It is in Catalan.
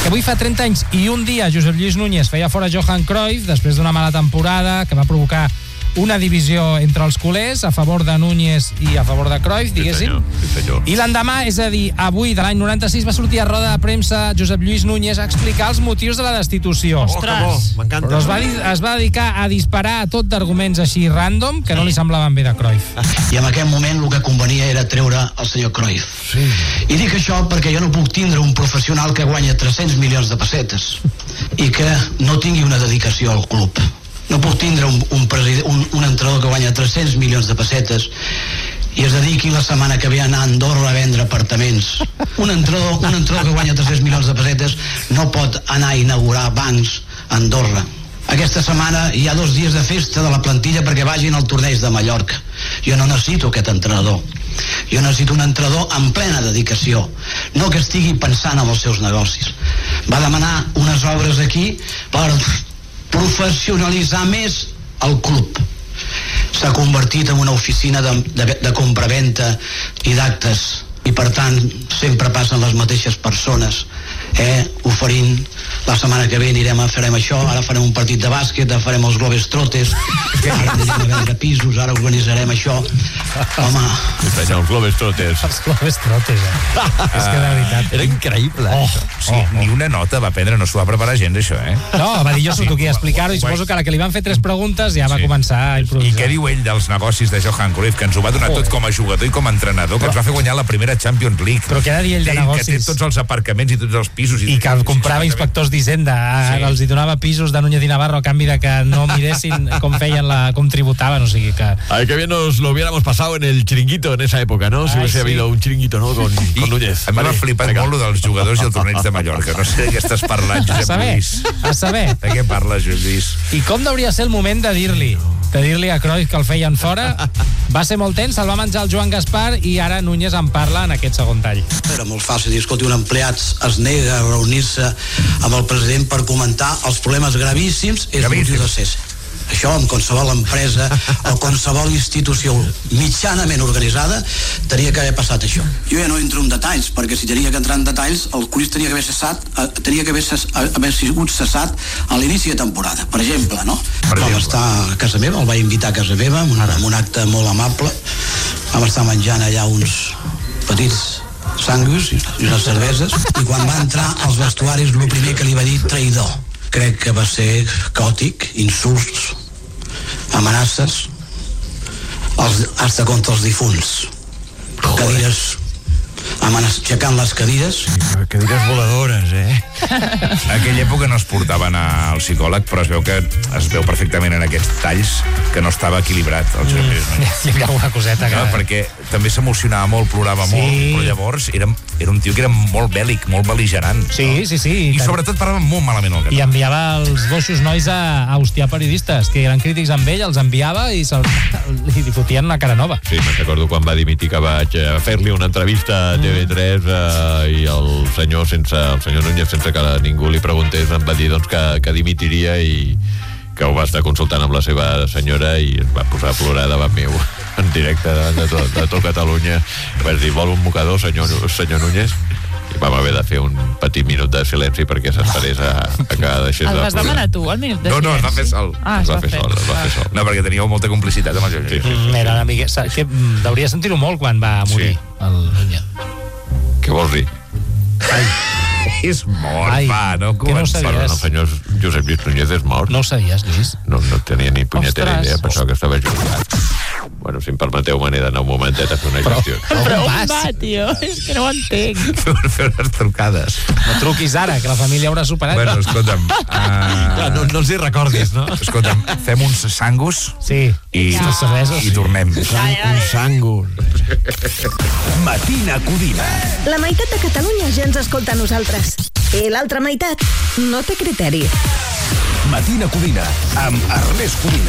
que avui fa 30 anys i un dia Josep Lluís Núñez feia fora Johan Cruyff després d'una mala temporada que va provocar una divisió entre els culers a favor de Núñez i a favor de Cruyff, diguéssim. Sí, senyor. I l'endemà, és a dir, avui de l'any 96, va sortir a roda de premsa Josep Lluís Núñez a explicar els motius de la destitució. Ostres! M'encanta. Però es va dedicar a disparar a tot d'arguments així random que no li semblaven bé de Cruyff. I en aquell moment el que convenia era treure el senyor Cruyff. Sí. I dic això perquè jo no puc tindre un professional que guanya 300 milions de pessetes i que no tingui una dedicació al club. No puc tindre un entrenador que guanya 300 milions de pessetes i es dediqui la setmana que ve a anar a Andorra a vendre apartaments. Un entrenador que guanya 300 milions de pessetes no pot anar a inaugurar bancs a Andorra. Aquesta setmana hi ha 2 dies de festa de la plantilla perquè vagin al torneig de Mallorca. Jo no necessito aquest entrenador. Jo necessito un entrenador amb plena dedicació, no que estigui pensant en els seus negocis. Va demanar unes obres aquí per professionalitzar més el club. S'ha convertit en una oficina de compra-venta i d'actes i per tant sempre passen les mateixes persones oferint. La setmana que ve farem això, ara farem un partit de bàsquet, ara farem els Globetrotters, ara anirem a vendre pisos, ara organitzarem això. Home... Els Globetrotters. Els Globetrotters, És que de veritat... Era increïble. Ni una nota va prendre, no s'ho va preparar gens, això, No, va dir jo surto aquí a explicar-ho i suposo que a la que li van fer 3 preguntes ja va començar a improvisar. I què diu ell dels negocis de Johan Cruyff, que ens ho va donar tot com a jugador i com a entrenador, que ens va fer guanyar la primera Champions League. Però què ha de dir ell de negocis? Que té tots els aparcaments i tots els pisos. I que comprava inspectors d'Hisenda, els hi donava pisos de Núñez y Navarro a canvi de que no miressin com feien com tributaven, o sigui que... Ay, que bien nos lo hubiéramos pasado en el chiringuito en esa época, ¿no? Si hubiese habido un chiringuito, ¿no? Con Núñez. A mi m'ha flipat molt lo dels jugadors i el torneig de Mallorca. No sé de què estàs parlant, Josep Lluís. A saber. De què parles, Josep Lluís? I com hauria de ser el moment de dir-li a Cruyff que el feien fora? Va ser molt tens, se'l va menjar el Joan Gaspar i ara Núñez en parla en aquest segon tall. Era molt fàcil dir, escolti, un empleat es nega a reunir-se amb el president per comentar els problemes gravíssims és el motiu de cese. Això en qualsevol empresa o qualsevol institució mitjanament organitzada tenia que haver passat això. Jo ja no entro en detalls, perquè si tenia que entrar en detalls el Cruyff tenia que haver sigut cessat a l'inici de temporada, per exemple, no? Vam estar a casa meva, el vaig invitar a casa meva amb un acte molt amable. Vam estar menjant allà uns petits sanguis i unes cerveses i quan va entrar als vestuaris el primer que li va dir traïdor. Crec que va ser caòtic, insults, amenaces, hasta contra els difunts. Cadires, aixecant les cadires. Cadires voladores, aquella època no es portaven al psicòleg, però es veu perfectament en aquests talls que no estava equilibrat el Josep Lluís Núñez. Hi havia alguna coseta que... perquè també s'emocionava molt, plorava molt, però llavors era un tio que era molt bèl·lic, molt bel·ligerant. Sí. I sobretot parlava molt malament el català. I enviava els boixos nois a hostiar periodistes, que eren crítics amb ell, els enviava i li fotien una cara nova. Sí, me'n recordo quan va dimitir que vaig fer-li una entrevista a TV3 i el senyor Núñez, sense que ningú li preguntés, em va dir que dimitiria i que ho va estar consultant amb la seva senyora i es va posar a plorar davant meu en directe davant de tot Catalunya. Vaig dir, vol un mocador, senyor Núñez? I vam haver de fer un petit minut de silenci perquè s'esperés a que deixés de plorar. El vas demanar tu, el minut de silenci? No, es va fer sol. Es va fer sol. No, perquè teníeu molta complicitat amb el Josep Lluís. Era una mica... Deuria sentir-ho molt quan va morir el Núñez. Què vols dir? És mort, no que no ho sabies. Perdona, el senyor Josep Lluís Núñez és mort. No ho sabies, Lluís? No tenia ni punyetera idea, pensava que estava jubilat. Bueno, si em permeteu, me n'he d'anar un momentet a fer una gestió. Però on va, tio? És que no ho entenc. Fer unes trucades. No truquis ara, que la família haurà superat. Bueno, escolta'm... No els hi recordis, no? Escolta'm, fem uns sangus i tornem. Un sangus. Matina Codina. La meitat de Catalunya ja ens escolta a nosaltres. I l'altra meitat no té criteri. Matina Codina, amb Ernest Codina.